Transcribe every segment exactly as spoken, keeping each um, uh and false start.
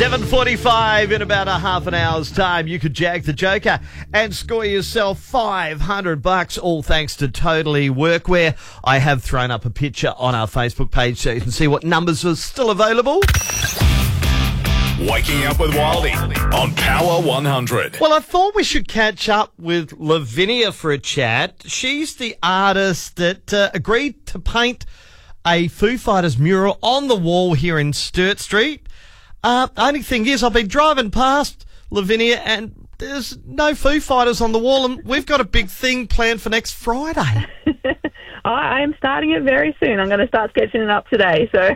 seven forty-five in about a half an hour's time. You could jag the Joker and score yourself five hundred bucks, all thanks to Totally Workwear. I have thrown up a picture on our Facebook page so you can see what numbers are still available. Waking up with Wildy on Power one hundred. Well, I thought we should catch up with Lavinia for a chat. She's the artist that uh, agreed to paint a Foo Fighters mural on the wall here in Sturt Street. Uh, only thing is, I've been driving past Lavinia and there's no Foo Fighters on the wall, and we've got a big thing planned for next Friday. I am starting it very soon. I'm going to start sketching it up today. So,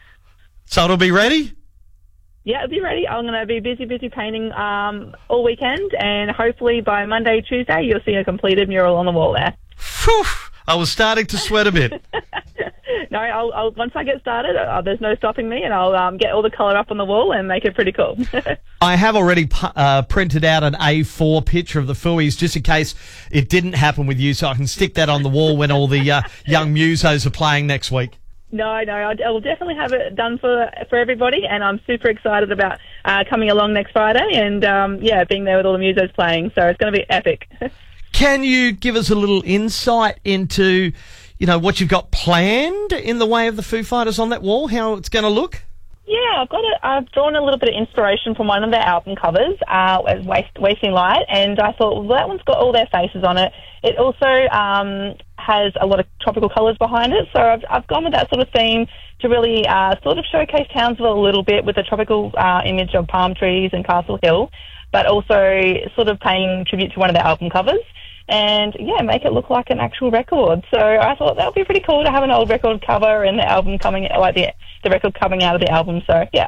so it'll be ready? Yeah, it'll be ready. I'm going to be busy, busy painting um, all weekend, and hopefully by Monday, Tuesday, you'll see a completed mural on the wall there. Phew, I was starting to sweat a bit. No, I'll, I'll, once I get started, uh, there's no stopping me, and I'll um, get all the colour up on the wall and make it pretty cool. I have already pu- uh, printed out an A four picture of the Fooies just in case it didn't happen with you, so I can stick that on the wall when all the uh, young musos are playing next week. No, no, I will definitely have it done for for everybody, and I'm super excited about uh, coming along next Friday and, um, yeah, being there with all the musos playing, so it's going to be epic. Can you give us a little insight into, you know, what you've got planned in the way of the Foo Fighters on that wall, how it's going to look? Yeah, I've got a, I've drawn a little bit of inspiration from one of their album covers, uh, as Waste, Wasting Light, and I thought, well, that one's got all their faces on it. It also um, has a lot of tropical colours behind it, so I've, I've gone with that sort of theme to really uh, sort of showcase Townsville a little bit with the tropical uh, image of palm trees and Castle Hill, but also sort of paying tribute to one of their album covers. And, yeah, make it look like an actual record. So I thought that would be pretty cool to have an old record cover and the album coming, like the the record coming out of the album. So, yeah.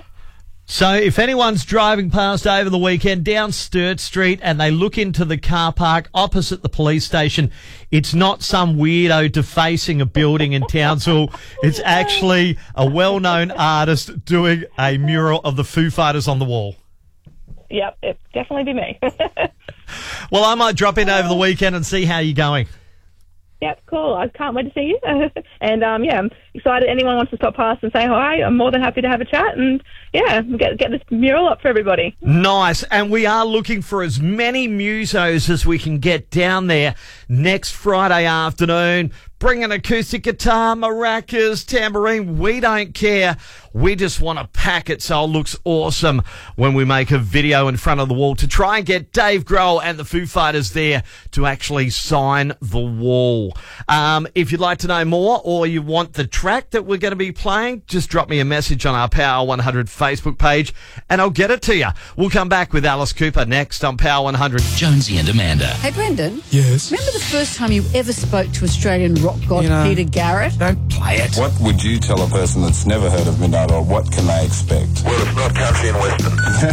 So if anyone's driving past over the weekend down Sturt Street and they look into the car park opposite the police station, it's not some weirdo defacing a building in Townsville. It's actually a well-known artist doing a mural of the Foo Fighters on the wall. Yep, it'd definitely be me. Well, I might drop in over the weekend and see how you're going. Yep, cool. I can't wait to see you. and, um, yeah, I'm excited. Anyone wants to stop past and say hi, I'm more than happy to have a chat and, yeah, get, get this mural up for everybody. Nice. And we are looking for as many musos as we can get down there next Friday afternoon. Bring an acoustic guitar, maracas, tambourine. We don't care. We just want to pack it so it looks awesome when we make a video in front of the wall to try and get Dave Grohl and the Foo Fighters there to actually sign the wall. Um, if you'd like to know more or you want the track that we're going to be playing, just drop me a message on our Power one hundred Facebook page and I'll get it to you. We'll come back with Alice Cooper next on Power one hundred. Jonesy and Amanda. Hey, Brendan. Yes? Remember the first time you ever spoke to Australian rock god You know, Peter Garrett? Don't play it. What would you tell a person that's never heard of Midnight Oil? What can they expect? Well, it's not country and western.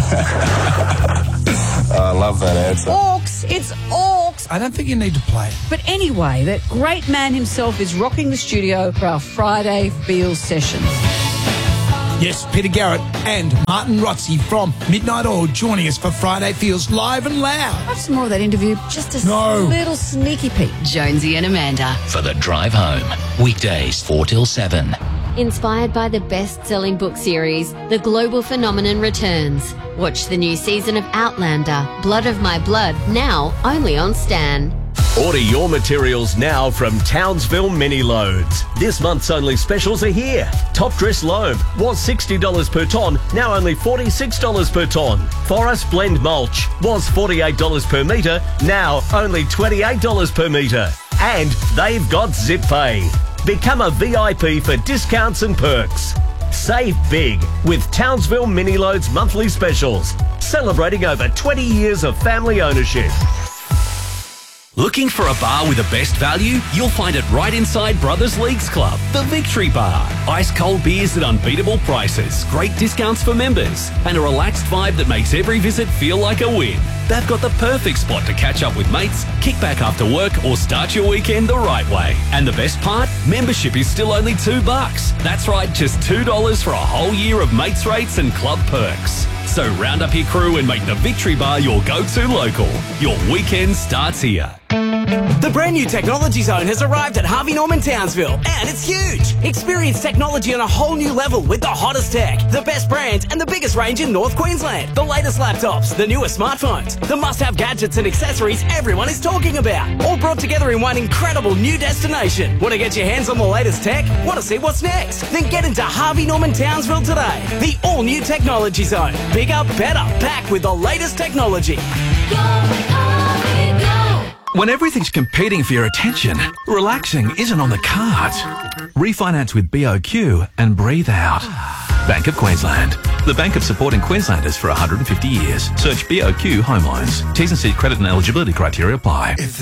I love that answer. Orcs. It's Orcs. I don't think you need to play it. But anyway, that great man himself is rocking the studio for our Friday Feels sessions. Yes, Peter Garrett and Martin Rotzi from Midnight Oil joining us for Friday Feels live and loud. Have some more of that interview. Just a No. little sneaky peek. Jonesy and Amanda. For the drive home. Weekdays four till seven. Inspired by the best-selling book series, The Global Phenomenon returns. Watch the new season of Outlander, Blood of My Blood, now only on Stan. Order your materials now from Townsville Mini Loads. This month's only specials are here. Top dress loam was sixty dollars per tonne, now only forty-six dollars per tonne. Forest blend mulch was forty-eight dollars per metre, now only twenty-eight dollars per metre. And they've got Zip Pay. Become a V I P for discounts and perks. Save big with Townsville Mini Loads monthly specials, celebrating over twenty years of family ownership. Looking for a bar with the best value? You'll find it right inside Brothers Leagues Club, the Victory Bar. Ice cold beers at unbeatable prices, great discounts for members, and a relaxed vibe that makes every visit feel like a win. They've got the perfect spot to catch up with mates, kick back after work, or start your weekend the right way. And the best part? Membership is still only two bucks. That's right, just two dollars for a whole year of mates rates and club perks. So round up your crew and make the Victory Bar your go-to local. Your weekend starts here. The brand new Technology Zone has arrived at Harvey Norman Townsville, and it's huge. Experience technology on a whole new level with the hottest tech, the best brands, and the biggest range in North Queensland. The latest laptops, the newest smartphones, the must-have gadgets and accessories everyone is talking about, all brought together in one incredible new destination. Want to get your hands on the latest tech? Want to see what's next? Then get into Harvey Norman Townsville today. The all-new Technology Zone. Bigger, better, packed with the latest technology. When everything's competing for your attention, relaxing isn't on the cards. Refinance with B O Q and breathe out. Bank of Queensland. The bank of supporting Queenslanders for one hundred fifty years. Search B O Q Home Loans. T's and C's credit and eligibility criteria apply.